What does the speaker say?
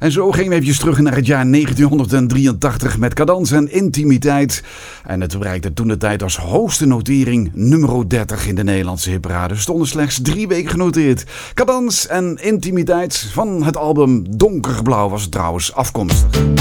En zo gingen we even terug naar het jaar 1983 met Cadans en Intimiteit. En het bereikte toen de tijd als hoogste notering nummer 30 in de Nederlandse hitparade. Stonden slechts 3 weken genoteerd. Cadans en Intimiteit van het album Donkerblauw was het trouwens afkomstig.